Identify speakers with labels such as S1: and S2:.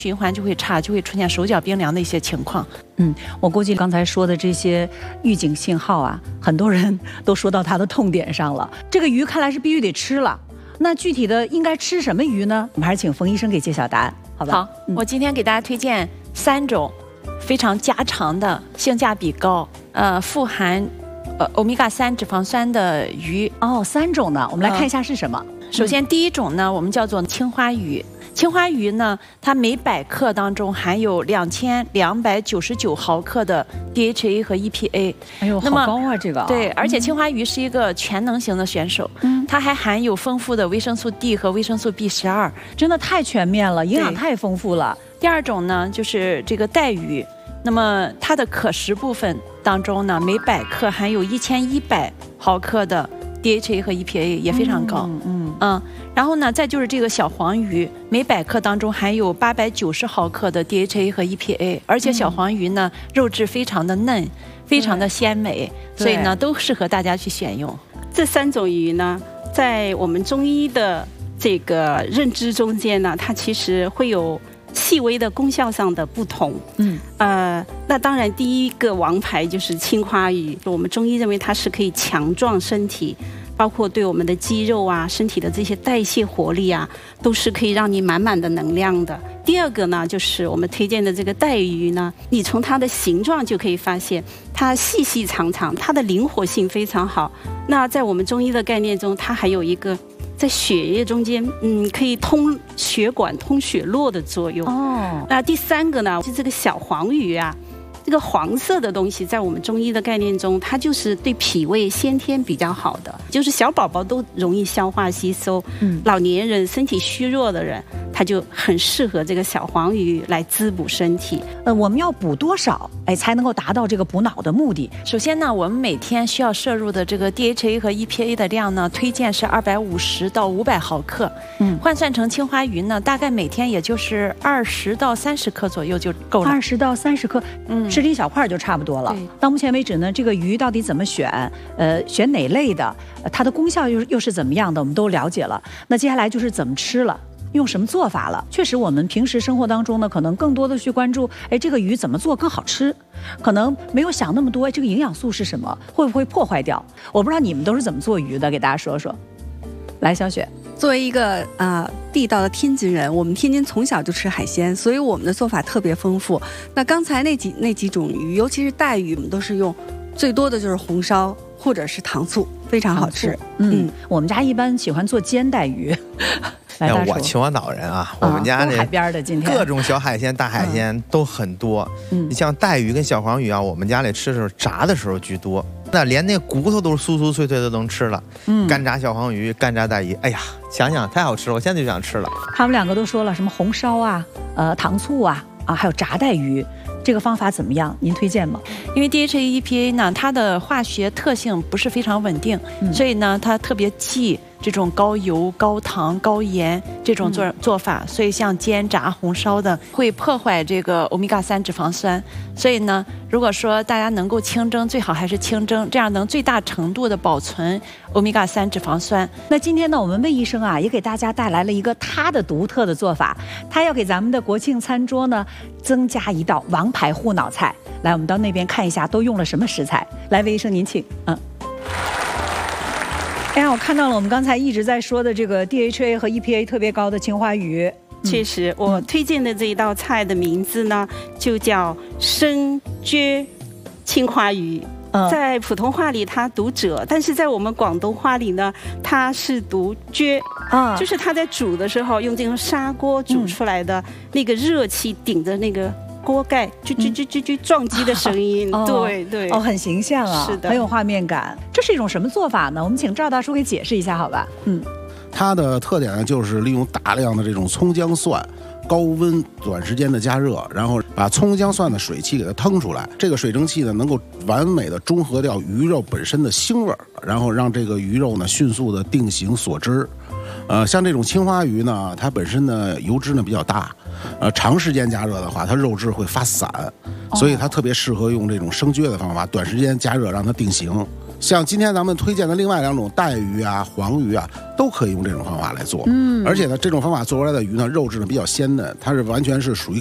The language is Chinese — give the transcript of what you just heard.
S1: 循环就会差，就会出现手脚冰凉的一些情况。
S2: 我估计刚才说的这些预警信号啊，很多人都说到它的痛点上了。这个鱼看来是必须得吃了，那具体的应该吃什么鱼呢？我们还是请冯医生给揭晓答案，好吧？
S1: 好，我今天给大家推荐3种非常家常的、性价比高、富含欧米伽3脂肪酸的鱼。
S2: 哦，3种呢，我们来看一下是什么。
S1: 首先第一种呢，我们叫做青花鱼。青花鱼呢，它每100克当中含有2299毫克的 DHA 和 EPA。
S2: 哎呦，好高啊，这个。
S1: 对，而且青花鱼是一个全能型的选手，它还含有丰富的维生素 D 和维生素 B12，
S2: 真的太全面了，营养太丰富了。
S1: 第二种呢，就是这个带鱼，那么它的可食部分当中呢，每100克含有1100毫克的 DHA 和 EPA， 也非常高。然后呢，再就是这个小黄鱼，每100克当中含有890毫克的 DHA 和 EPA， 而且小黄鱼呢，肉质非常的嫩，非常的鲜美，所以呢，都适合大家去选用。
S3: 这3种鱼呢，在我们中医的这个认知中间呢，它其实会有细微的功效上的不同。那当然第一个王牌就是青花鱼，我们中医认为它是可以强壮身体，包括对我们的肌肉啊、身体的这些代谢活力啊，都是可以让你满满的能量的。第二个呢，就是我们推荐的这个带鱼呢，你从它的形状就可以发现，它细细长长，它的灵活性非常好。那在我们中医的概念中，它还有一个在血液中间，可以通血管、通血络的作用。那第3个呢，是这个小黄鱼啊。这个黄色的东西在我们中医的概念中，它就是对脾胃先天比较好的，就是小宝宝都容易消化吸收，老年人身体虚弱的人，它就很适合这个小黄鱼来滋补身体。
S2: 我们要补多少才能够达到这个补脑的目的？
S1: 首先呢，我们每天需要摄入的这个 DHA 和 EPA 的量呢，推荐是250到500毫克。换算成青花鱼呢，大概每天也就是20到30克左右就够了。
S2: 20到30克，吃一小块就差不多了。到目前为止呢，这个鱼到底怎么选？选哪类的？它的功效又是怎么样的？我们都了解了。那接下来就是怎么吃了。用什么做法了？确实，我们平时生活当中呢，可能更多的去关注，这个鱼怎么做更好吃，可能没有想那么多，这个营养素是什么，会不会破坏掉？我不知道你们都是怎么做鱼的，给大家说说。来，小雪。
S4: 作为一个地道的天津人，我们天津从小就吃海鲜，所以我们的做法特别丰富。那刚才那几种鱼，尤其是带鱼，我们都是用最多的就是红烧或者是糖醋，非常好吃。
S2: 我们家一般喜欢做煎带鱼。
S5: 我秦皇岛人啊，我们家
S2: 海边的今天
S5: 各种小海鲜、大海鲜都很多。你像带鱼跟小黄鱼啊，我们家里吃的时候炸的时候居多，那连那骨头都是酥酥脆脆的能吃了。干炸小黄鱼、干炸带鱼，哎呀，想想太好吃了，我现在就想吃了。
S2: 他们2个都说了什么红烧啊、糖醋啊，还有炸带鱼。这个方法怎么样？您推荐吗？
S1: 因为 DHA、EPA 呢，它的化学特性不是非常稳定，所以呢，它特别忌这种高油、高糖、高盐这种做法，所以像煎炸、红烧的会破坏这个欧米伽3脂肪酸。所以呢，如果说大家能够清蒸，最好还是清蒸，这样能最大程度的保存欧米伽3脂肪酸。
S2: 那今天呢，我们魏医生啊，也给大家带来了一个他的独特的做法，他要给咱们的国庆餐桌呢增加一道王牌护脑菜。来，我们到那边看一下都用了什么食材。来，魏医生您请。我看到了我们刚才一直在说的这个 DHA 和 EPA 特别高的青花鱼。
S3: 确实，我推荐的这一道菜的名字呢，就叫生蕨青花鱼。在普通话里它读蜇，但是在我们广东话里呢，它是读蕨。就是它在煮的时候用这种砂锅煮出来的那个热气顶着那个锅盖啾撞击的声音。对，
S2: 很形象啊，
S3: 是的，
S2: 很有画面感。这是一种什么做法呢？我们请赵大叔给解释一下好吧。
S6: 它的特点呢，就是利用大量的这种葱姜蒜，高温短时间的加热，然后把葱姜蒜的水汽给它腾出来。这个水蒸气呢，能够完美的中和掉鱼肉本身的腥味，然后让这个鱼肉呢迅速的定型锁汁。像这种青花鱼呢，它本身的油脂呢比较大，长时间加热的话，它肉质会发散，所以它特别适合用这种生蕨的方法，短时间加热让它定型。 像今天咱们推荐的另外2种带鱼啊、黄鱼啊，都可以用这种方法来做。而且呢，这种方法做出来的鱼呢，肉质呢比较鲜嫩，它是完全是属于